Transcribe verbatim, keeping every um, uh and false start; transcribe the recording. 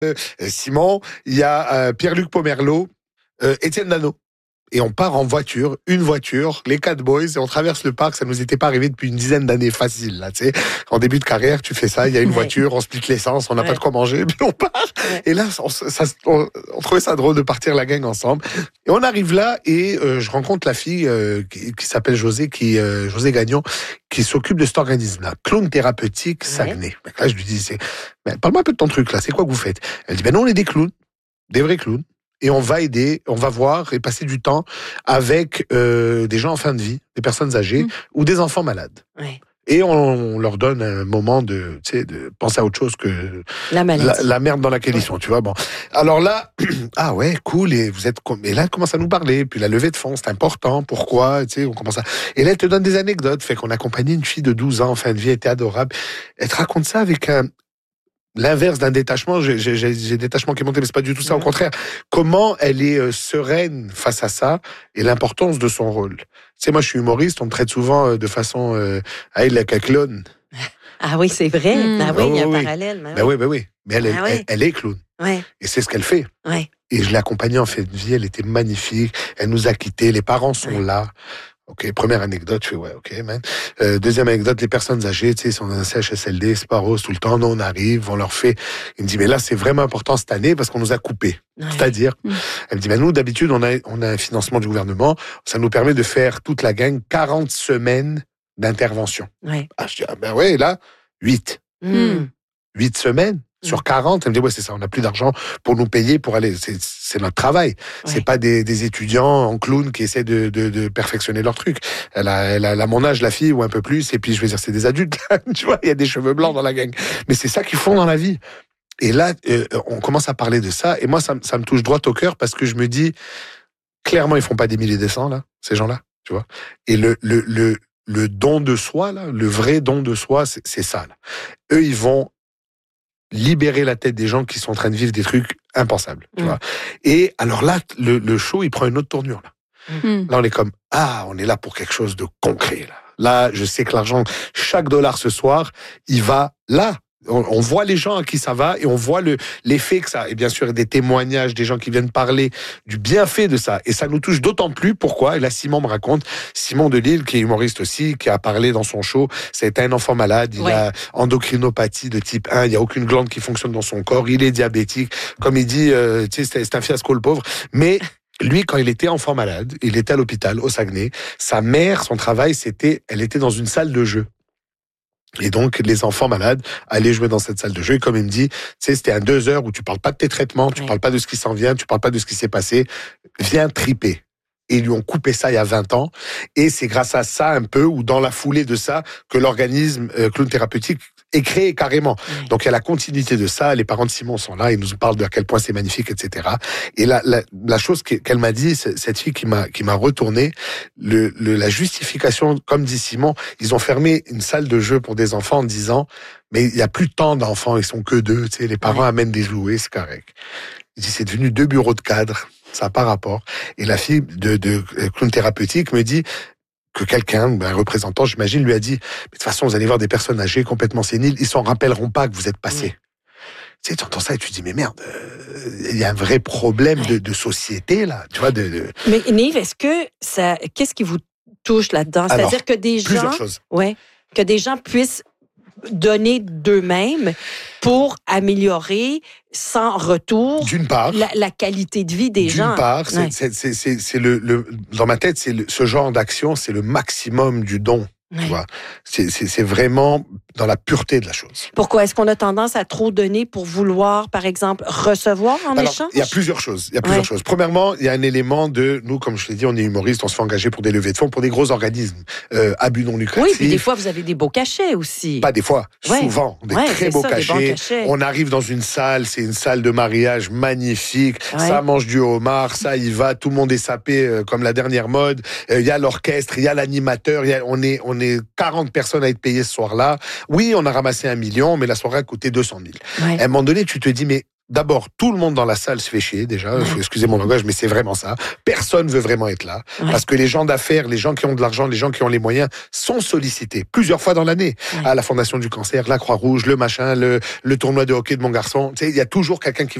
euh, Simon, il y a euh, Pierre-Luc Pomerleau, euh, Étienne Dano. Et on part en voiture, une voiture, les quatre boys, et on traverse le parc. Ça nous était pas arrivé depuis une dizaine d'années facile, là, tu sais. En début de carrière, tu fais ça, il y a une ouais. voiture, on split l'essence, on n'a ouais. pas de quoi manger, puis on part. Ouais. Et là, on, ça, on, on trouvait ça drôle de partir la gang ensemble. Et on arrive là, et euh, je rencontre la fille euh, qui, qui s'appelle José, qui euh, José Gagnon, qui s'occupe de cet organisme-là, Clown Thérapeutique Saguenay. Ouais. Là, je lui dis, c'est, ben, parle-moi un peu de ton truc, là, c'est quoi que vous faites? Elle dit, ben non, on est des clowns, des vrais clowns. Et on va aider, on va voir et passer du temps avec euh, des gens en fin de vie, des personnes âgées mmh. ou des enfants malades. Ouais. Et on, on leur donne un moment de, tu sais, de penser à autre chose que la, la, la merde dans laquelle ouais. ils sont, tu vois. Bon, alors là, ah ouais, cool. Et vous êtes, et là, elle commence à nous parler. Puis la levée de fonds, c'est important. Pourquoi, tu sais, on commence à. Et là, elle te donne des anecdotes. Fait qu'on accompagnait une fille de douze ans en fin de vie, elle était adorable. Elle te raconte ça avec un. L'inverse d'un détachement, j'ai, j'ai, j'ai détachement qui est monté, mais c'est pas du tout ça, au contraire. Comment elle est euh, sereine face à ça et l'importance de son rôle. Tu sais, moi, je suis humoriste, on me traite souvent euh, de façon euh, à il la clown. Ah oui, c'est vrai. Mmh. Ah oui, il y a un oui. parallèle. Mais ben oui, ben oui. Mais elle, ah elle, oui. elle est clown. Ouais. Et c'est ce qu'elle fait. Ouais. Et je l'ai accompagnée en fin de vie, elle était magnifique. Elle nous a quittés, les parents sont ouais. là. Ok, première anecdote, je fais ouais, ok, man. Euh, deuxième anecdote, les personnes âgées, tu sais, sont dans un C H S L D, c'est pas rose tout le temps. Nous, on arrive, on leur fait. Il me dit, mais là, c'est vraiment important cette année parce qu'on nous a coupés. Ouais. C'est-à-dire, mmh. elle me dit, ben nous, d'habitude, on a, on a un financement du gouvernement. Ça nous permet de faire toute la gang quarante semaines d'intervention. Ouais. Ah, je dis, ah, ben ouais, là, huit. Mmh. huit semaines. Sur quarante, elle me dit, ouais, c'est ça, on n'a plus d'argent pour nous payer, pour aller, c'est, c'est notre travail. Ouais. C'est pas des, des étudiants en clown qui essaient de, de, de perfectionner leur truc. Elle a, elle a, elle a mon âge, la fille, ou un peu plus, et puis je veux dire, c'est des adultes, tu vois, il y a des cheveux blancs dans la gang. Mais c'est ça qu'ils font dans la vie. Et là, euh, on commence à parler de ça, et moi, ça, ça me touche droit au cœur, parce que je me dis, clairement, ils font pas des milliers des cents, là, ces gens-là, tu vois. Et le, le, le, le don de soi, là, le vrai don de soi, c'est, c'est ça, là. Eux, ils vont libérer la tête des gens qui sont en train de vivre des trucs impensables, tu mmh. vois. Et alors là, le, le show, il prend une autre tournure, là. Mmh. Là, on est comme, ah, on est là pour quelque chose de concret, là. Là, je sais que l'argent, chaque dollar ce soir, il va là. On, on voit les gens à qui ça va et on voit le, l'effet que ça a. Et bien sûr, des témoignages, des gens qui viennent parler du bienfait de ça. Et ça nous touche d'autant plus. Pourquoi? Et là, Simon me raconte, Simon Delille, qui est humoriste aussi, qui a parlé dans son show, c'est un enfant malade, il ouais. a endocrinopathie de type un, il n'y a aucune glande qui fonctionne dans son corps, il est diabétique. Comme il dit, euh, tu sais, c'est, c'est un fiasco le pauvre. Mais lui, quand il était enfant malade, il était à l'hôpital, au Saguenay. Sa mère, son travail, c'était, elle était dans une salle de jeu. Et donc, les enfants malades allaient jouer dans cette salle de jeu. Et comme il me dit, tu sais, c'était un deux heures où tu parles pas de tes traitements, tu ouais. parles pas de ce qui s'en vient, tu parles pas de ce qui s'est passé. Viens triper. Et ils lui ont coupé ça il y a vingt ans. Et c'est grâce à ça, un peu, ou dans la foulée de ça, que l'organisme euh, Clown Thérapeutique est créé carrément. Ouais. Donc, il y a la continuité de ça. Les parents de Simon sont là. Ils nous parlent de à quel point c'est magnifique, et cetera. Et la, la, la chose qu'elle m'a dit, cette fille qui m'a, qui m'a retourné, le, le, la justification, comme dit Simon, ils ont fermé une salle de jeu pour des enfants en disant, mais il y a plus tant d'enfants, ils sont que deux, tu sais, les parents ouais. amènent des jouets, c'est correct. Il dit, c'est devenu deux bureaux de cadre. Ça n'a pas rapport. Et la fille de, de Clown Thérapeutique me dit que quelqu'un, un représentant, j'imagine, lui a dit, mais de toute façon, vous allez voir des personnes âgées complètement séniles, ils s'en rappelleront pas que vous êtes passé. Oui. Tu sais, tu entends ça et tu te dis, mais merde, il euh, y a un vrai problème ouais. de, de société, là, tu vois. De, de... Mais Nive, est-ce que ça, qu'est-ce qui vous touche là-dedans? Alors, c'est-à-dire que des gens, choses. Ouais, que des gens puissent donner d'eux-mêmes pour améliorer sans retour d'une part la, la qualité de vie des d'une gens. D'une part, c'est, ouais. c'est, c'est, c'est, c'est le, le dans ma tête, c'est le, ce genre d'action, c'est le maximum du don. Ouais. Tu vois, c'est, c'est, c'est vraiment dans la pureté de la chose. Pourquoi est-ce qu'on a tendance à trop donner pour vouloir, par exemple, recevoir en Alors, échange? Il y a plusieurs choses. Il y a plusieurs ouais. choses. Premièrement, il y a un élément de nous, comme je l'ai dit, on est humoriste, on se fait engager pour des levées de fonds, pour des gros organismes euh, à but non lucratif. Oui, puis des fois vous avez des beaux cachets aussi. Pas des fois, ouais. souvent, des ouais, très beaux, ça, cachets. des bons cachets. On arrive dans une salle, c'est une salle de mariage magnifique. Ouais. Ça mange du homard, ça y va, tout le monde est sapé euh, comme la dernière mode. Il euh, y a l'orchestre, il y a l'animateur, y a, on est on est quarante personnes à être payées ce soir-là. Oui, on a ramassé un million, mais la soirée a coûté deux cent mille. Ouais. À un moment donné, tu te dis, mais d'abord, tout le monde dans la salle se fait chier, déjà. Ouais. Excusez mon langage, mais c'est vraiment ça. Personne veut vraiment être là. Ouais. Parce que les gens d'affaires, les gens qui ont de l'argent, les gens qui ont les moyens sont sollicités plusieurs fois dans l'année. Ouais. À la Fondation du Cancer, la Croix-Rouge, le machin, le, le tournoi de hockey de mon garçon. Tu sais, il y a toujours quelqu'un qui